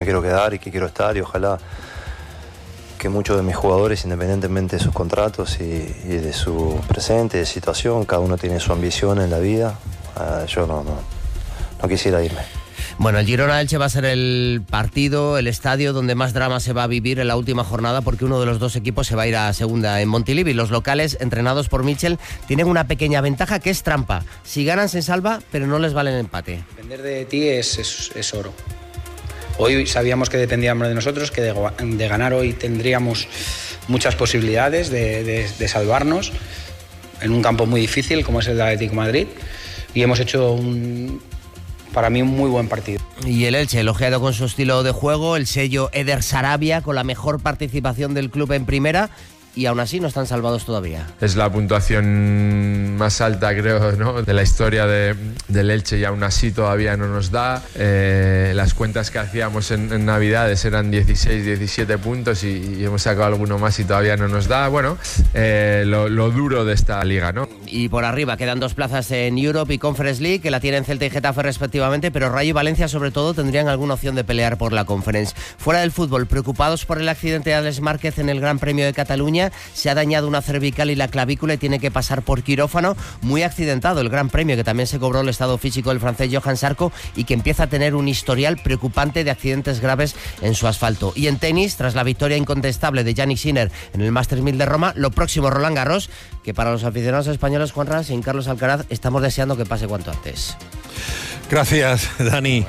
quiero quedar y que quiero estar, y ojalá que muchos de mis jugadores, independientemente de sus contratos y de su presente, de situación, cada uno tiene su ambición en la vida. Yo no quisiera irme. Bueno, el Girona-Elche va a ser el partido, el estadio donde más drama se va a vivir en la última jornada, porque uno de los dos equipos se va a ir a segunda en Montilivi. Los locales, entrenados por Michel, tienen una pequeña ventaja que es trampa. Si ganan se salva, pero no les vale el empate. Depender de ti es oro. Hoy sabíamos que dependíamos de nosotros, que de ganar hoy tendríamos muchas posibilidades de salvarnos en un campo muy difícil como es el Atlético de Madrid, y hemos hecho para mí un muy buen partido. Y el Elche, elogiado con su estilo de juego, el sello Eder Sarabia, con la mejor participación del club en primera, y aún así no están salvados todavía. Es la puntuación más alta, creo, ¿no?, de la historia del Elche, y aún así todavía no nos da. Las cuentas que hacíamos en Navidades eran 16, 17 puntos y hemos sacado alguno más y todavía no nos da. Bueno, lo duro de esta liga, ¿no? Y por arriba quedan 2 plazas en Europe y Conference League, que la tienen Celta y Getafe respectivamente, pero Rayo y Valencia sobre todo tendrían alguna opción de pelear por la Conference. Fuera del fútbol, preocupados por el accidente de Alex Márquez en el Gran Premio de Cataluña. Se ha dañado una cervical y la clavícula y tiene que pasar por quirófano. Muy accidentado el Gran Premio, que también se cobró el estado físico del francés Johan Sarko, y que empieza a tener un historial preocupante de accidentes graves en su asfalto. Y en tenis, tras la victoria incontestable de Jannik Sinner en el Masters 1000 de Roma, lo próximo Roland Garros, que para los aficionados españoles, Juanra, sin Carlos Alcaraz, estamos deseando que pase cuanto antes. Gracias, Dani.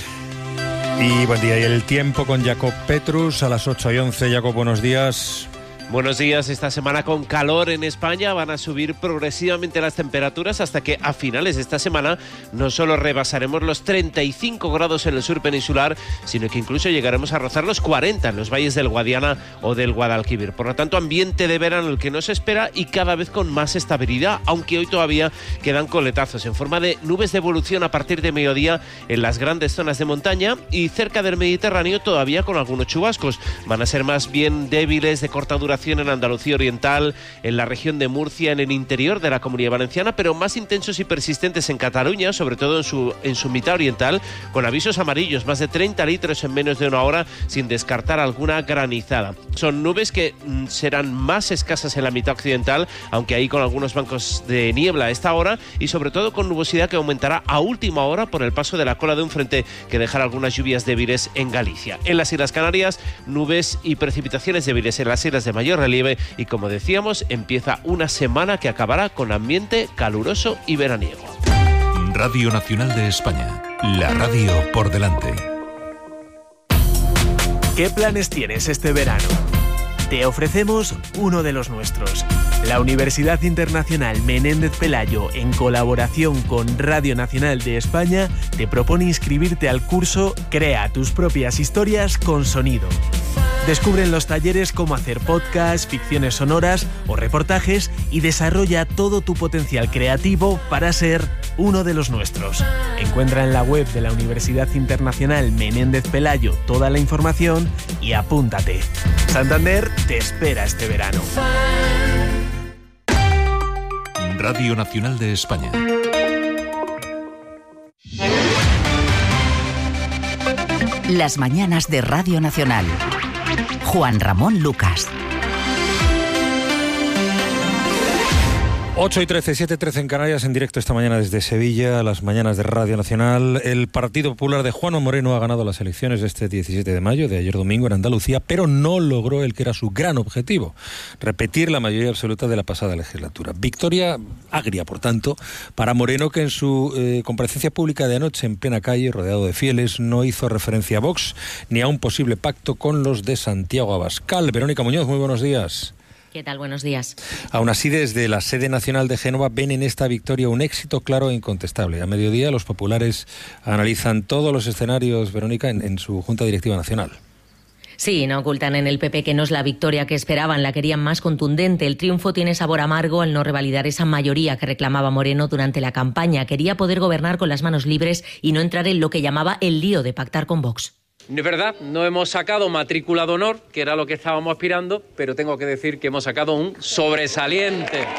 Y buen día. Y el tiempo con Jacob Petrus a las 8:11. Jacob, buenos días. Buenos días. Esta semana con calor en España van a subir progresivamente las temperaturas hasta que a finales de esta semana no solo rebasaremos los 35 grados en el sur peninsular, sino que incluso llegaremos a rozar los 40 en los valles del Guadiana o del Guadalquivir. Por lo tanto, ambiente de verano el que no se espera y cada vez con más estabilidad, aunque hoy todavía quedan coletazos en forma de nubes de evolución a partir de mediodía en las grandes zonas de montaña y cerca del Mediterráneo todavía con algunos chubascos. Van a ser más bien débiles, de corta duración en Andalucía Oriental, en la región de Murcia, en el interior de la Comunidad Valenciana, pero más intensos y persistentes en Cataluña, sobre todo en su mitad oriental, con avisos amarillos, más de 30 litros en menos de una hora, sin descartar alguna granizada. Son nubes que serán más escasas en la mitad occidental, aunque ahí con algunos bancos de niebla a esta hora, y sobre todo con nubosidad que aumentará a última hora por el paso de la cola de un frente que dejará algunas lluvias débiles en Galicia. En las Islas Canarias, nubes y precipitaciones débiles en las islas de mayor relieve, y como decíamos, empieza una semana que acabará con ambiente caluroso y veraniego. Radio Nacional de España, la radio por delante. ¿Qué planes tienes este verano? Te ofrecemos uno de los nuestros. La Universidad Internacional Menéndez Pelayo, en colaboración con Radio Nacional de España, te propone inscribirte al curso Crea tus propias historias con sonido. Descubre en los talleres cómo hacer podcasts, ficciones sonoras o reportajes y desarrolla todo tu potencial creativo para ser uno de los nuestros. Encuentra en la web de la Universidad Internacional Menéndez Pelayo toda la información y apúntate. Santander te espera este verano. Radio Nacional de España. Las mañanas de Radio Nacional. Juan Ramón Lucas. 8:13, 7:13 en Canarias, en directo esta mañana desde Sevilla, las mañanas de Radio Nacional. El Partido Popular de Juanma Moreno ha ganado las elecciones de este 17 de mayo, de ayer domingo, en Andalucía, pero no logró el que era su gran objetivo, repetir la mayoría absoluta de la pasada legislatura. Victoria agria, por tanto, para Moreno, que en su comparecencia pública de anoche en plena calle, rodeado de fieles, no hizo referencia a Vox ni a un posible pacto con los de Santiago Abascal. Verónica Muñoz, muy buenos días. ¿Qué tal? Buenos días. Aún así, desde la sede nacional de Génova ven en esta victoria un éxito claro e incontestable. A mediodía, los populares analizan todos los escenarios, Verónica, en su Junta Directiva Nacional. Sí, no ocultan en el PP que no es la victoria que esperaban, la querían más contundente. El triunfo tiene sabor amargo al no revalidar esa mayoría que reclamaba Moreno durante la campaña. Quería poder gobernar con las manos libres y no entrar en lo que llamaba el lío de pactar con Vox. Es verdad, no hemos sacado matrícula de honor, que era lo que estábamos aspirando, pero tengo que decir que hemos sacado un sobresaliente.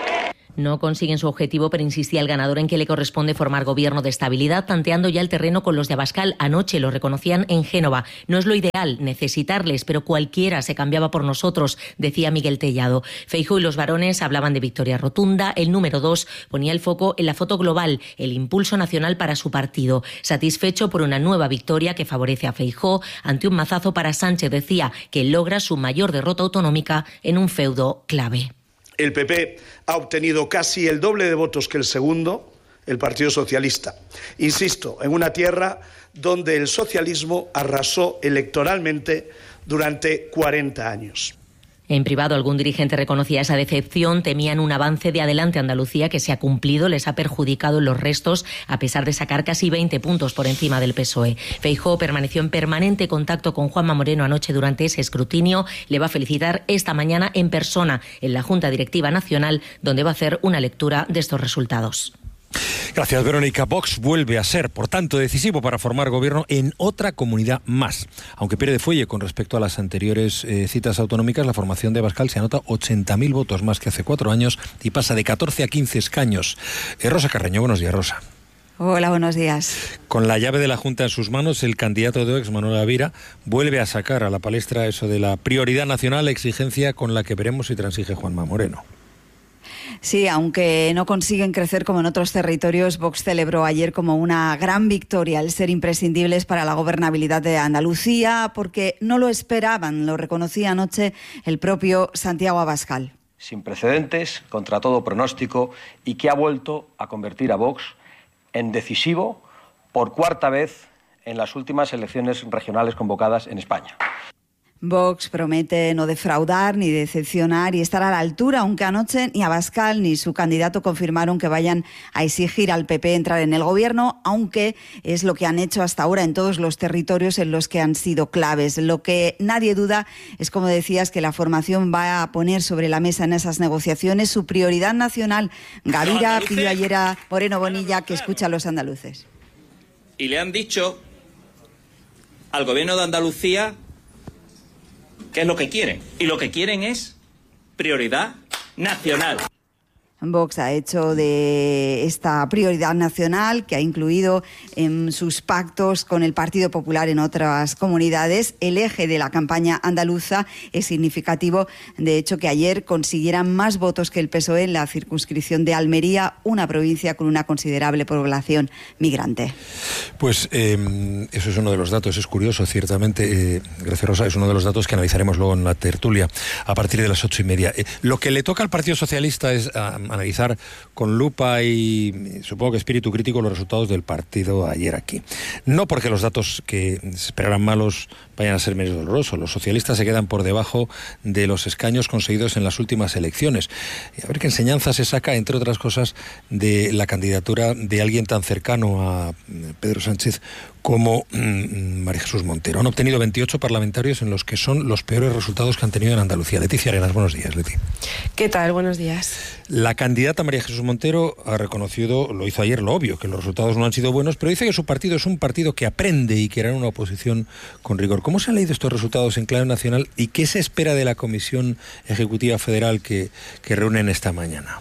No consiguen su objetivo, pero insistía el ganador en que le corresponde formar gobierno de estabilidad, tanteando ya el terreno con los de Abascal. Anoche lo reconocían en Génova. No es lo ideal necesitarles, pero cualquiera se cambiaba por nosotros, decía Miguel Tellado. Feijóo y los varones hablaban de victoria rotunda. El número 2 ponía el foco en la foto global, el impulso nacional para su partido. Satisfecho por una nueva victoria que favorece a Feijóo ante un mazazo para Sánchez, decía que logra su mayor derrota autonómica en un feudo clave. El PP ha obtenido casi el doble de votos que el segundo, el Partido Socialista. Insisto, en una tierra donde el socialismo arrasó electoralmente durante 40 años. En privado, algún dirigente reconocía esa decepción, temían un avance de Adelante Andalucía que se ha cumplido, les ha perjudicado en los restos, a pesar de sacar casi 20 puntos por encima del PSOE. Feijóo permaneció en permanente contacto con Juanma Moreno anoche durante ese escrutinio. Le va a felicitar esta mañana en persona en la Junta Directiva Nacional, donde va a hacer una lectura de estos resultados. Gracias, Verónica. Vox vuelve a ser, por tanto, decisivo para formar gobierno en otra comunidad más. Aunque pierde fuelle con respecto a las anteriores citas autonómicas, la formación de Abascal se anota 80.000 votos más que hace 4 años y pasa de 14 a 15 escaños. Rosa Carreño, buenos días, Rosa. Hola, buenos días. Con la llave de la Junta en sus manos, el candidato de OEX, Manuel Avira, vuelve a sacar a la palestra eso de la prioridad nacional, exigencia con la que veremos si transige Juanma Moreno. Sí, aunque no consiguen crecer como en otros territorios, Vox celebró ayer como una gran victoria el ser imprescindibles para la gobernabilidad de Andalucía, porque no lo esperaban, lo reconocía anoche el propio Santiago Abascal. Sin precedentes, contra todo pronóstico, y que ha vuelto a convertir a Vox en decisivo por 4ª vez en las últimas elecciones regionales convocadas en España. Vox promete no defraudar ni decepcionar y estar a la altura, aunque anoche ni Abascal ni su candidato confirmaron que vayan a exigir al PP entrar en el gobierno, aunque es lo que han hecho hasta ahora en todos los territorios en los que han sido claves. Lo que nadie duda es, como decías, que la formación va a poner sobre la mesa en esas negociaciones su prioridad nacional. Gavira pidió ayer a Moreno Bonilla que escuche a los andaluces. Y le han dicho al gobierno de Andalucía ¿qué es lo que quieren? Y lo que quieren es prioridad nacional. Vox ha hecho de esta prioridad nacional, que ha incluido en sus pactos con el Partido Popular en otras comunidades, el eje de la campaña andaluza. Es significativo, de hecho, que ayer consiguieran más votos que el PSOE en la circunscripción de Almería, una provincia con una considerable población migrante. Pues eso es uno de los datos, es curioso, ciertamente, gracias Rosa, es uno de los datos que analizaremos luego en la tertulia a partir de las 8:30. Lo que le toca al Partido Socialista es analizar con lupa y supongo que espíritu crítico los resultados del partido ayer aquí. No porque los datos que se esperaran malos vayan a ser menos dolorosos. Los socialistas se quedan por debajo de los escaños conseguidos en las últimas elecciones. Y a ver qué enseñanza se saca, entre otras cosas, de la candidatura de alguien tan cercano a Pedro Sánchez como María Jesús Montero. Han obtenido 28 parlamentarios en los que son los peores resultados que han tenido en Andalucía. Leticia Arenas, buenos días, Leti. ¿Qué tal? Buenos días. La candidata María Jesús Montero ha reconocido, lo hizo ayer, lo obvio, que los resultados no han sido buenos, pero dice que su partido es un partido que aprende y que hará una oposición con rigor. ¿Cómo se han leído estos resultados en clave nacional y qué se espera de la Comisión Ejecutiva Federal que reúnen esta mañana?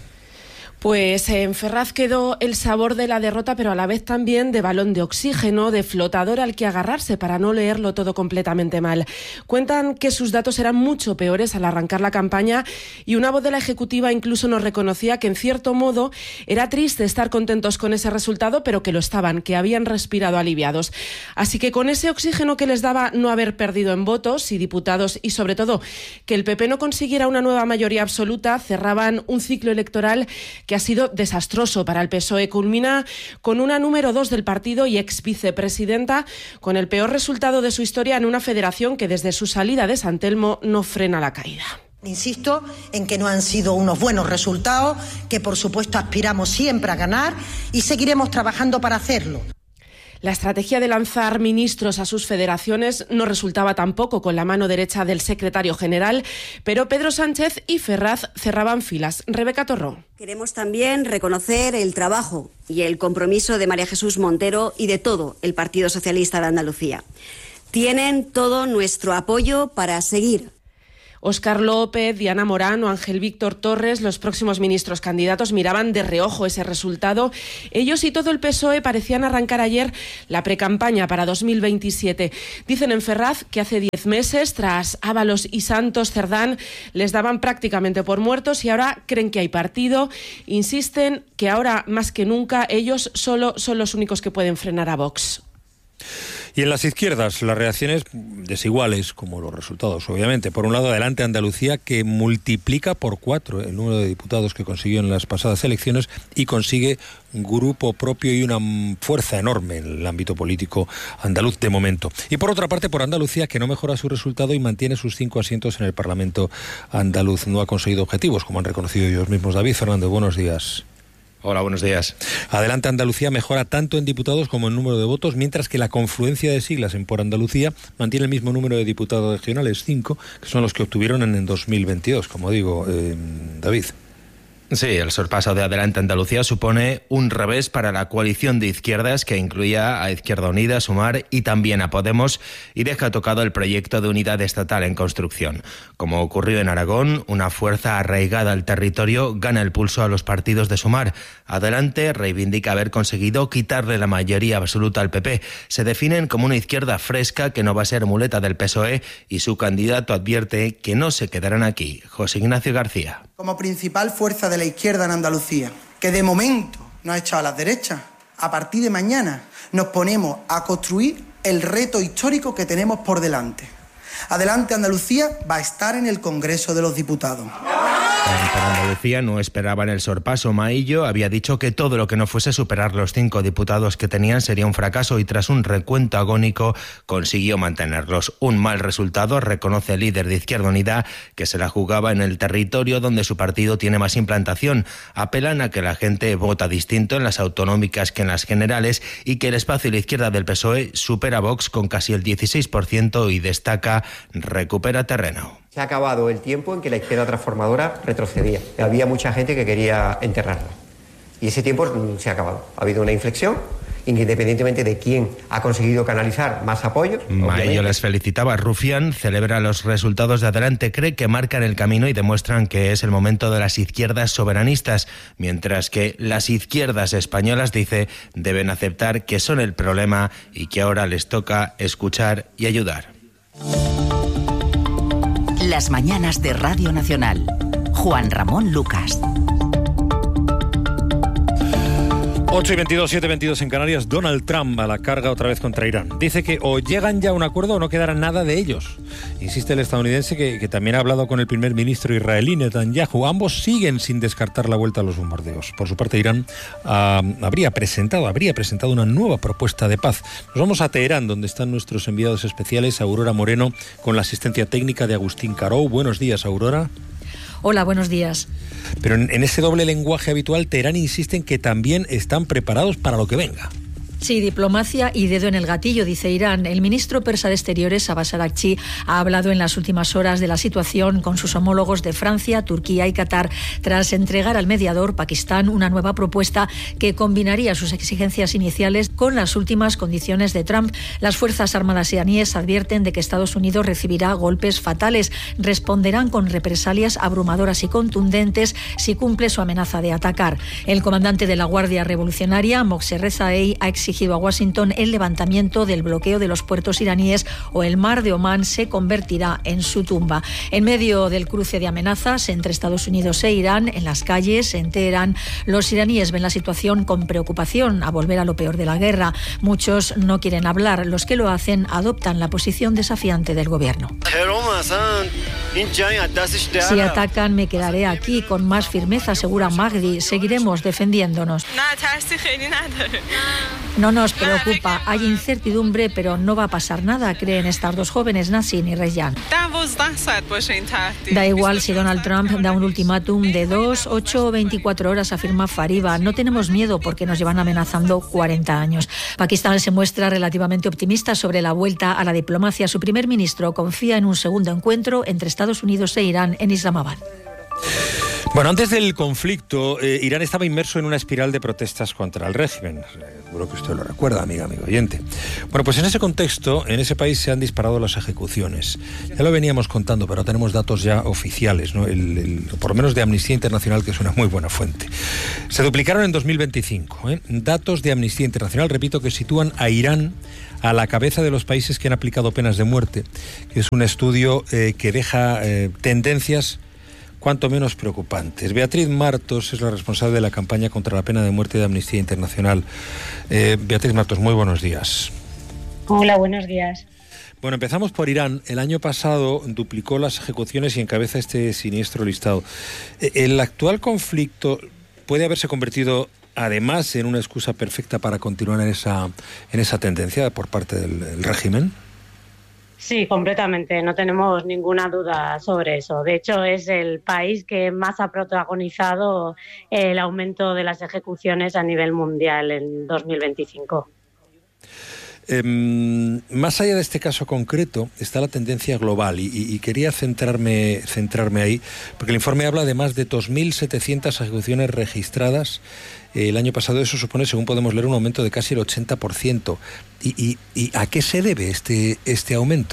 Pues en Ferraz quedó el sabor de la derrota, pero a la vez también de balón de oxígeno, de flotador al que agarrarse para no leerlo todo completamente mal. Cuentan que sus datos eran mucho peores al arrancar la campaña y una voz de la Ejecutiva incluso nos reconocía que en cierto modo era triste estar contentos con ese resultado, pero que lo estaban, que habían respirado aliviados. Así que con ese oxígeno que les daba no haber perdido en votos y diputados y sobre todo que el PP no consiguiera una nueva mayoría absoluta, cerraban un ciclo electoral que ha sido desastroso para el PSOE. Culmina con una número 2 del partido y ex vicepresidenta con el peor resultado de su historia en una federación que desde su salida de San Telmo no frena la caída. Insisto en que no han sido unos buenos resultados, que por supuesto aspiramos siempre a ganar y seguiremos trabajando para hacerlo. La estrategia de lanzar ministros a sus federaciones no resultaba tampoco con la mano derecha del secretario general, pero Pedro Sánchez y Ferraz cerraban filas. Rebeca Torró. Queremos también reconocer el trabajo y el compromiso de María Jesús Montero y de todo el Partido Socialista de Andalucía. Tienen todo nuestro apoyo para seguir. Óscar López, Diana Morán o Ángel Víctor Torres, los próximos ministros candidatos, miraban de reojo ese resultado. Ellos y todo el PSOE parecían arrancar ayer la precampaña para 2027. Dicen en Ferraz que hace 10 meses, tras Ábalos y Santos Cerdán, les daban prácticamente por muertos y ahora creen que hay partido. Insisten que ahora, más que nunca, ellos solo son los únicos que pueden frenar a Vox. Y en las izquierdas, las reacciones desiguales, como los resultados, obviamente. Por un lado, Adelante Andalucía, que multiplica por 4 el número de diputados que consiguió en las pasadas elecciones y consigue un grupo propio y una fuerza enorme en el ámbito político andaluz de momento. Y por otra parte, por Andalucía, que no mejora su resultado y mantiene sus 5 asientos en el Parlamento andaluz. No ha conseguido objetivos, como han reconocido ellos mismos. David Fernández, buenos días. Hola, buenos días. Adelante Andalucía mejora tanto en diputados como en número de votos, mientras que la confluencia de siglas en Por Andalucía mantiene el mismo número de diputados regionales, 5, que son los que obtuvieron en 2022, como digo, David. Sí, el sorpaso de Adelante Andalucía supone un revés para la coalición de izquierdas que incluía a Izquierda Unida, Sumar y también a Podemos y deja tocado el proyecto de unidad estatal en construcción. Como ocurrió en Aragón, una fuerza arraigada al territorio gana el pulso a los partidos de Sumar. Adelante reivindica haber conseguido quitarle la mayoría absoluta al PP. Se definen como una izquierda fresca que no va a ser muleta del PSOE y su candidato advierte que no se quedarán aquí. José Ignacio García. Como principal fuerza de la izquierda en Andalucía, que de momento no ha echado a las derechas, a partir de mañana nos ponemos a construir el reto histórico que tenemos por delante. Adelante Andalucía va a estar en el Congreso de los Diputados. Por Andalucía no esperaban el sorpaso. Maillo había dicho que todo lo que no fuese superar los 5 diputados que tenían sería un fracaso y tras un recuento agónico consiguió mantenerlos. Un mal resultado, reconoce el líder de Izquierda Unida, que se la jugaba en el territorio donde su partido tiene más implantación. Apelan a que la gente vota distinto en las autonómicas que en las generales y que el espacio de la izquierda del PSOE supera a Vox con casi el 16% y destaca recupera terreno. Se ha acabado el tiempo en que la izquierda transformadora retrocedía. Había mucha gente que quería enterrarla. Y ese tiempo se ha acabado. Ha habido una inflexión, independientemente de quién ha conseguido canalizar más apoyo. Maillo les felicitaba. Rufián celebra los resultados de Adelante. Cree que marcan el camino y demuestran que es el momento de las izquierdas soberanistas, mientras que las izquierdas españolas, dice, deben aceptar que son el problema y que ahora les toca escuchar y ayudar. Las mañanas de Radio Nacional. Juan Ramón Lucas. 8:22, 7:22 en Canarias. Donald Trump a la carga otra vez contra Irán. Dice que o llegan ya a un acuerdo o no quedará nada de ellos. Insiste el estadounidense que también ha hablado con el primer ministro israelí, Netanyahu. Ambos siguen sin descartar la vuelta a los bombardeos. Por su parte, Irán habría presentado una nueva propuesta de paz. Nos vamos a Teherán, donde están nuestros enviados especiales, Aurora Moreno, con la asistencia técnica de Agustín Carou. Buenos días, Aurora. Hola, buenos días. Pero en ese doble lenguaje habitual, Teherán insiste en que también están preparados para lo que venga. Sí, diplomacia y dedo en el gatillo, dice Irán. El ministro persa de Exteriores, Abbas Araghchi, ha hablado en las últimas horas de la situación con sus homólogos de Francia, Turquía y Qatar, tras entregar al mediador, Pakistán, una nueva propuesta que combinaría sus exigencias iniciales con las últimas condiciones de Trump. Las Fuerzas Armadas iraníes advierten de que Estados Unidos recibirá golpes fatales. Responderán con represalias abrumadoras y contundentes si cumple su amenaza de atacar. El comandante de la Guardia Revolucionaria, Moqsed Rezaei, ha exigido a Washington el levantamiento del bloqueo de los puertos iraníes o el mar de Omán se convertirá en su tumba. En medio del cruce de amenazas entre Estados Unidos e Irán, en las calles, en Teherán, los iraníes ven la situación con preocupación a volver a lo peor de la guerra. Muchos no quieren hablar, los que lo hacen adoptan la posición desafiante del gobierno. Si atacan, me quedaré aquí con más firmeza, asegura Magdi. Seguiremos defendiéndonos. No nos preocupa, hay incertidumbre, pero no va a pasar nada, creen estas dos jóvenes, Nassim y Reyyan. Da igual si Donald Trump da un ultimátum de 2, 8 o 24 horas, afirma Fariba. No tenemos miedo porque nos llevan amenazando 40 años. Pakistán se muestra relativamente optimista sobre la vuelta a la diplomacia. Su primer ministro confía en un segundo encuentro entre Estados Unidos e Irán en Islamabad. Bueno, Bueno, antes del conflicto, Irán estaba inmerso en una espiral de protestas contra el régimen. Seguro que usted lo recuerda, amigo oyente. Bueno, pues en ese contexto, en ese país se han disparado las ejecuciones. Ya lo veníamos contando, pero tenemos datos ya oficiales, ¿no? Por lo menos de Amnistía Internacional, que es una muy buena fuente. Se duplicaron en 2025. Datos de Amnistía Internacional, repito, que sitúan a Irán a la cabeza de los países que han aplicado penas de muerte. Es un estudio que deja tendencias cuanto menos preocupantes. Beatriz Martos es la responsable de la campaña contra la pena de muerte de Amnistía Internacional. Beatriz Martos, muy buenos días. Hola, buenos días. Bueno, empezamos por Irán. El año pasado duplicó las ejecuciones y encabeza este siniestro listado. ¿El actual conflicto puede haberse convertido además en una excusa perfecta para continuar en esa tendencia por parte del régimen? Sí, completamente. No tenemos ninguna duda sobre eso. De hecho, es el país que más ha protagonizado el aumento de las ejecuciones a nivel mundial en 2025. Más allá de este caso concreto está la tendencia global y quería centrarme ahí, porque el informe habla de más de 2.700 ejecuciones registradas el año pasado. Eso supone, según podemos leer, un aumento de casi el 80%. ¿Y a qué se debe este aumento?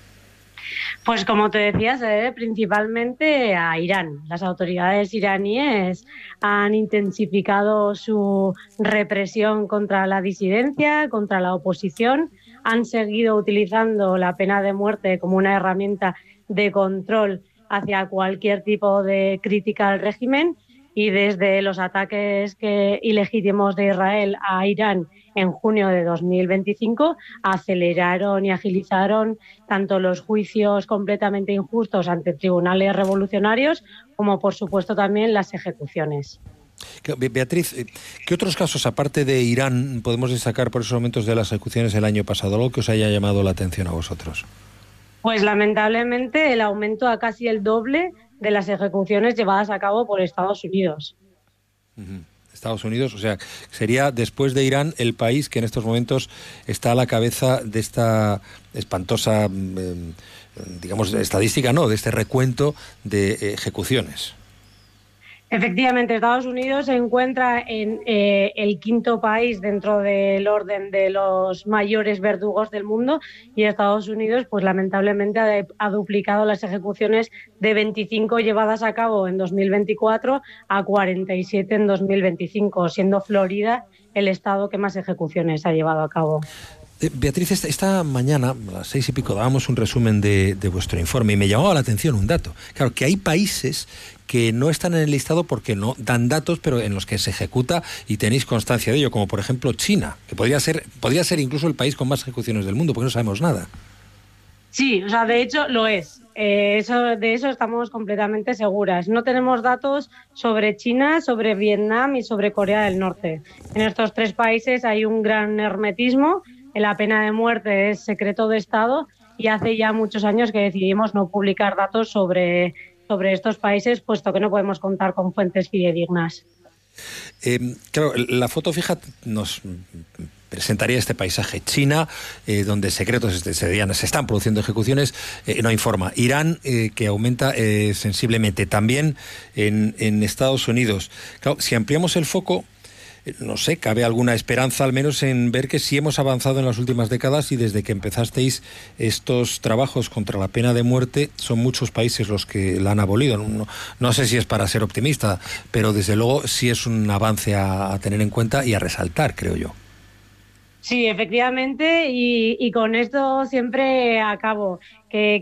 Pues como te decía, se debe principalmente a Irán. Las autoridades iraníes han intensificado su represión contra la disidencia, contra la oposición. Han seguido utilizando la pena de muerte como una herramienta de control hacia cualquier tipo de crítica al régimen. Y desde los ataques ilegítimos de Israel a Irán en junio de 2025 aceleraron y agilizaron tanto los juicios completamente injustos ante tribunales revolucionarios como, por supuesto, también las ejecuciones. Beatriz, ¿qué otros casos, aparte de Irán, podemos destacar por esos aumentos de las ejecuciones el año pasado? ¿Algo que os haya llamado la atención a vosotros? Pues lamentablemente el aumento a casi el doble de las ejecuciones llevadas a cabo por Estados Unidos. Estados Unidos, o sea, sería después de Irán el país que en estos momentos está a la cabeza de esta espantosa, digamos, estadística, no, de este recuento de ejecuciones. Efectivamente, Estados Unidos se encuentra en el quinto país dentro del orden de los mayores verdugos del mundo y Estados Unidos, pues lamentablemente, ha duplicado las ejecuciones de 25 llevadas a cabo en 2024 a 47 en 2025, siendo Florida el estado que más ejecuciones ha llevado a cabo. Beatriz, esta mañana, a las 6:00 dábamos un resumen de vuestro informe y me llamaba la atención un dato. Claro, que hay países que no están en el listado porque no dan datos, pero en los que se ejecuta y tenéis constancia de ello, como por ejemplo China, que podría ser incluso el país con más ejecuciones del mundo, porque no sabemos nada. Sí, o sea, de hecho lo es. De eso estamos completamente seguras. No tenemos datos sobre China, sobre Vietnam y sobre Corea del Norte. En estos tres países hay un gran hermetismo. La pena de muerte es secreto de Estado y hace ya muchos años que decidimos no publicar datos sobre estos países, puesto que no podemos contar con fuentes fidedignas. Claro, la foto fija nos presentaría este paisaje. China, donde secretos se están produciendo ejecuciones, no informa. Irán, que aumenta sensiblemente. También en Estados Unidos. Claro, si ampliamos el foco, no sé, cabe alguna esperanza al menos en ver que sí hemos avanzado en las últimas décadas y desde que empezasteis estos trabajos contra la pena de muerte son muchos países los que la han abolido. No sé si es para ser optimista, pero desde luego sí es un avance a tener en cuenta y a resaltar, creo yo. Sí, efectivamente, y con esto siempre acabo, que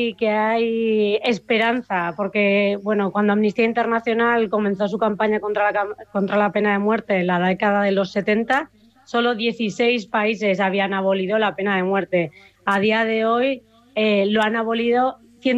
hay esperanza, porque bueno, cuando Amnistía Internacional comenzó su campaña contra la pena de muerte en la década de los 70, solo 16 países habían abolido la pena de muerte. A día de hoy lo han abolido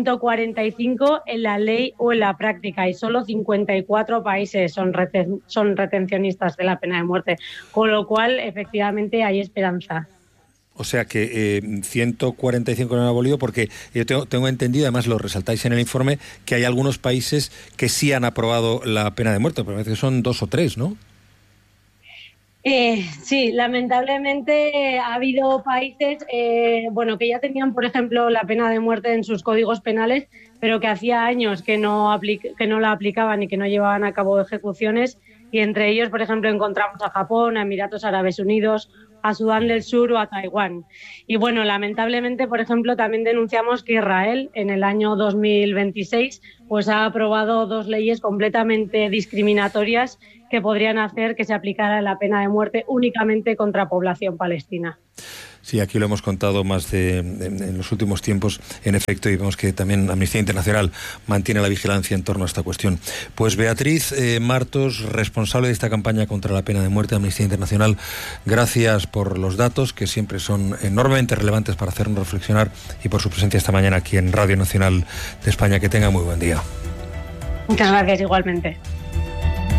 145 en la ley o en la práctica y solo 54 países son retencionistas de la pena de muerte, con lo cual efectivamente hay esperanza. O sea que 145 lo han abolido porque yo tengo entendido, además lo resaltáis en el informe, que hay algunos países que sí han aprobado la pena de muerte, pero me parece que son 2 o 3, ¿no? Sí, lamentablemente ha habido países que ya tenían, por ejemplo, la pena de muerte en sus códigos penales, pero que hacía años que no la aplicaban y que no llevaban a cabo ejecuciones. Y entre ellos, por ejemplo, encontramos a Japón, a Emiratos Árabes Unidos, a Sudán del Sur o a Taiwán. Y bueno, lamentablemente, por ejemplo, también denunciamos que Israel en el año 2026 pues ha aprobado 2 leyes completamente discriminatorias que podrían hacer que se aplicara la pena de muerte únicamente contra población palestina. Sí, aquí lo hemos contado más en los últimos tiempos, en efecto, y vemos que también Amnistía Internacional mantiene la vigilancia en torno a esta cuestión. Pues Beatriz Martos, responsable de esta campaña contra la pena de muerte de Amnistía Internacional, gracias por los datos, que siempre son enormemente relevantes para hacernos reflexionar, y por su presencia esta mañana aquí en Radio Nacional de España. Que tenga muy buen día. Muchas gracias, igualmente.